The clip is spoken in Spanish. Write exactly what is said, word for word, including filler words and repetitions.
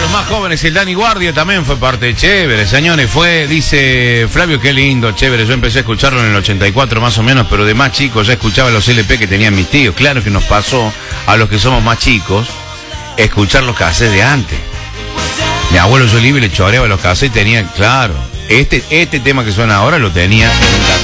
los más jóvenes, el Dani Guardia también fue parte. Chévere, señores, fue, dice Flavio, qué lindo, chévere. Yo empecé a escucharlo en el ochenta y cuatro más o menos, pero de más chicos ya escuchaba los L P que tenían mis tíos. Claro que nos pasó a los que somos más chicos escuchar los cassettes de antes. Mi abuelo yo libre le choreaba los cassettes y tenía, claro, este, este tema que suena ahora lo tenía en un